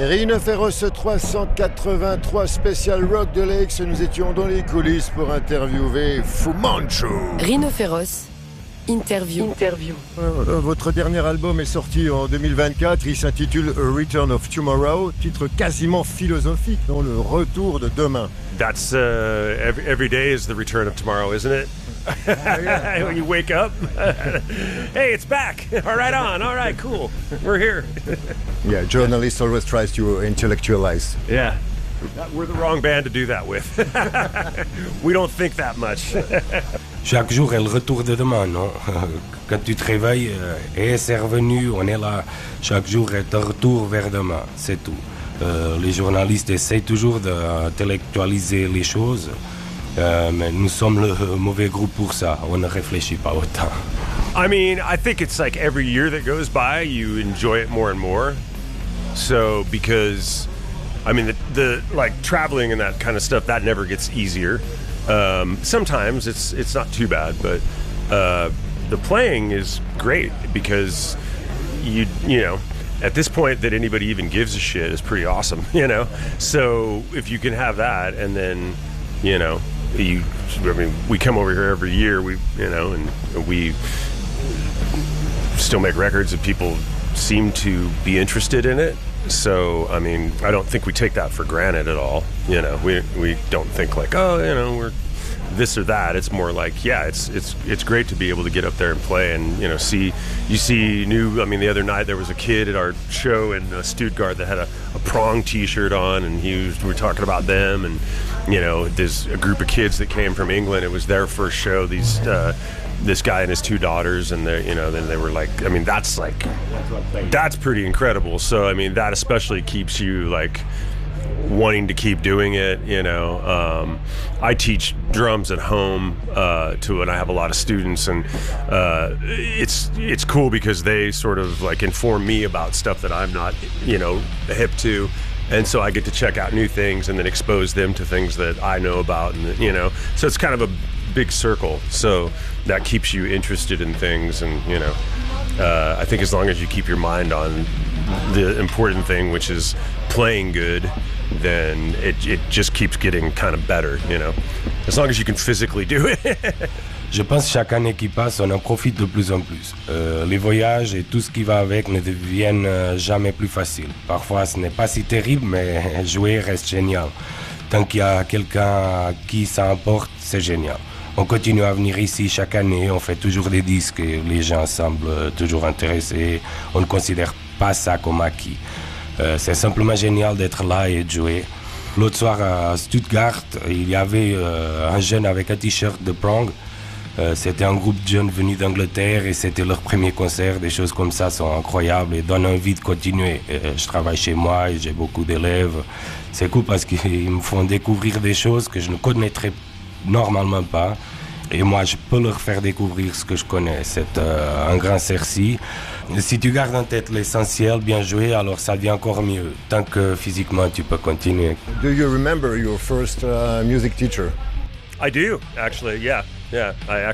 Rhinoceros 383 spécial Rock de l'Aix. Nous étions dans les coulisses pour interviewer Fu Manchu. Rhinoceros, interview. Votre dernier album est sorti en 2024. Il s'intitule A Return of Tomorrow, titre quasiment philosophique, non, le retour de demain. That's every day is the return of tomorrow, isn't it? When you wake up, hey, it's back. All right, all right, cool. We're here. Yeah, journalists always tries to intellectualize. Yeah, we're the wrong band to do that with. We don't think that much. Chaque jour est le retour de demain, non? Quand tu te réveilles, et c'est revenu, on est là. Chaque jour est un retour vers demain, c'est tout. Les journalistes essayent toujours d'intellectualiser les choses. Mais nous sommes le mauvais groupe pour ça. On ne réfléchit pas autant. I mean, I think it's like every year that goes by, you enjoy it more and more. So, because, I mean, the like traveling and that kind of stuff, that never gets easier. Sometimes it's not too bad, but the playing is great because you know, at this point that anybody even gives a shit is pretty awesome, you know. So if you can have that, and then, you know, we come over here every year, and we still make records and people seem to be interested in it. So, I mean, I don't think we take that for granted at all. You know, we don't think like, oh, you know, we're this or that. It's more like, yeah, it's great to be able to get up there and play and, you know, see new. I mean, the other night there was a kid at our show in Stuttgart that had a Prong T-shirt on, and we were talking about them, and, you know, there's a group of kids that came from England. It was their first show. This guy and his two daughters, and they, you know, then they were like, I mean, that's pretty incredible. So, I mean, that especially keeps you like wanting to keep doing it, you know. I teach drums at home and I have a lot of students, and it's cool because they sort of like inform me about stuff that I'm not, you know, hip to. And so I get to check out new things and then expose them to things that I know about, and, you know, so it's kind of a big circle. So that keeps you interested in things, and, you know, I think as long as you keep your mind on the important thing, which is playing good, then it just keeps getting kind of better, you know, as long as you can physically do it. Je pense que chaque année qui passe, on en profite de plus en plus. Les voyages et tout ce qui va avec ne deviennent jamais plus faciles. Parfois, ce n'est pas si terrible, mais jouer reste génial. Tant qu'il y a quelqu'un à qui ça importe, c'est génial. On continue à venir ici chaque année, on fait toujours des disques et les gens semblent toujours intéressés. On ne considère pas ça comme acquis. C'est simplement génial d'être là et de jouer. L'autre soir à Stuttgart, il y avait un jeune avec un t-shirt de Prong. C'était un groupe de jeunes venus d'Angleterre et c'était leur premier concert. Des choses comme ça sont incroyables et donnent envie de continuer. Je travaille chez moi et j'ai beaucoup d'élèves. C'est cool parce qu'ils me font découvrir des choses que je ne connaîtrais normalement pas. Et moi, je peux leur faire découvrir ce que je connais. C'est un grand merci. Si tu gardes en tête l'essentiel, bien joué, alors ça devient encore mieux. Tant que physiquement, tu peux continuer. Do you remember your first music teacher? I do, actually, yeah. I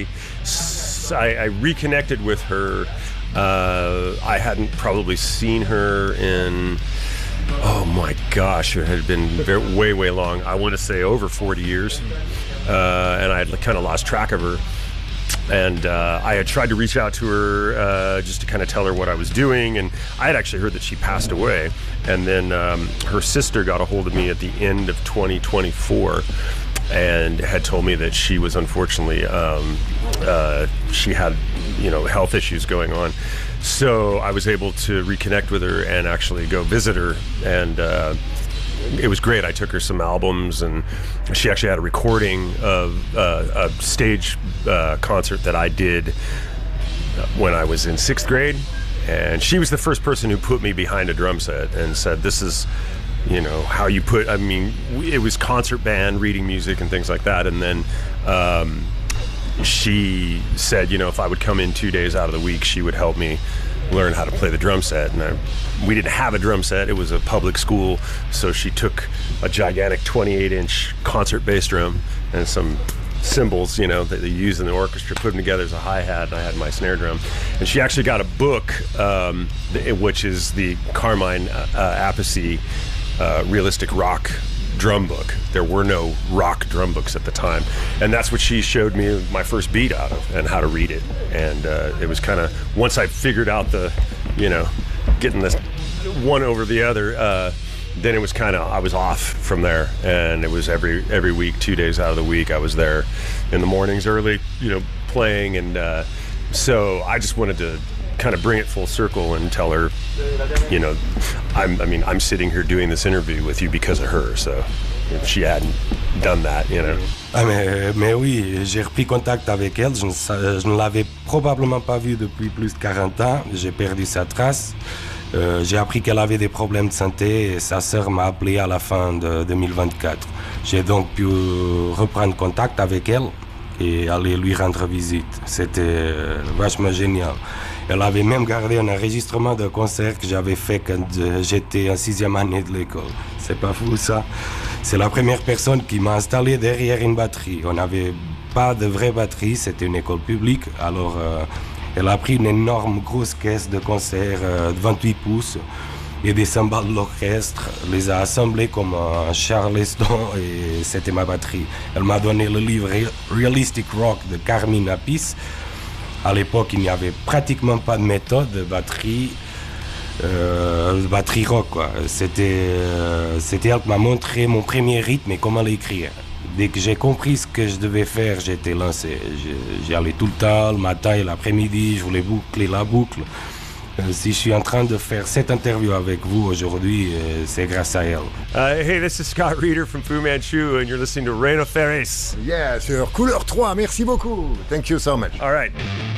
reconnected with her. I hadn't probably seen her in, oh my gosh, it had been way long. I want to say over 40 years. And I had kind of lost track of her. And I had tried to reach out to her just to kind of tell her what I was doing. And I had actually heard that she passed away. And then her sister got a hold of me at the end of 2024 and had told me that she was unfortunately, she had, you know, health issues going on. So I was able to reconnect with her and actually go visit her. And it was great. I took her some albums, and she actually had a recording of a stage concert that I did when I was in 6th grade. And she was the first person who put me behind a drum set and said, this is, you know, how you put, I mean, it was concert band, reading music and things like that. And then she said, you know, if I would come in 2 days out of the week, she would help me learn how to play the drum set. And we didn't have a drum set. It was a public school. So she took a gigantic 28-inch concert bass drum and some cymbals, you know, that they use in the orchestra, put them together as a hi-hat, and I had my snare drum. And she actually got a book, which is the Carmine Appice realistic rock drum book. There were no rock drum books at the time, and that's what she showed me my first beat out of and how to read it. And it was kind of, once I figured out the, you know, getting this one over the other, then it was kind of, I was off from there. And it was every week, 2 days out of the week, I was there in the mornings early, you know, playing. And so I just wanted to kind of bring it full circle and tell her, you know, I'm sitting here doing this interview with you because of her. So if she hadn't done that, you know. Ah mais oui, j'ai repris contact avec elle. Je ne l'avais probablement pas vue depuis plus de 40 ans. J'ai perdu sa trace. J'ai appris qu'elle avait des problèmes de santé et sa sœur m'a appelé à la fin de 2024. J'ai donc pu reprendre contact avec elle et aller lui rendre visite. C'était vachement génial. Elle avait même gardé un enregistrement d'un concert que j'avais fait quand j'étais en 6e année de l'école. C'est pas fou ça? C'est la première personne qui m'a installé derrière une batterie. On n'avait pas de vraie batterie, c'était une école publique. Alors elle a pris une énorme grosse caisse de concert de 28 pouces et des cymbales de l'orchestre, les a assemblés comme un charleston et c'était ma batterie. Elle m'a donné le livre Realistic Rock de Carmine Appice. À l'époque, il n'y avait pratiquement pas de méthode de batterie rock, quoi. C'était elle qui m'a montré mon premier rythme et comment l'écrire. Dès que j'ai compris ce que je devais faire, j'étais lancé. J'y allais tout le temps, le matin et l'après-midi, je voulais boucler la boucle. Si je suis en train de faire cette interview avec vous aujourd'hui, c'est grâce à elle. Hey, this is Scott Reeder from Fu Manchu, and you're listening to Rhinoceros. Yeah, sur Couleur 3, merci beaucoup. Thank you so much. All right.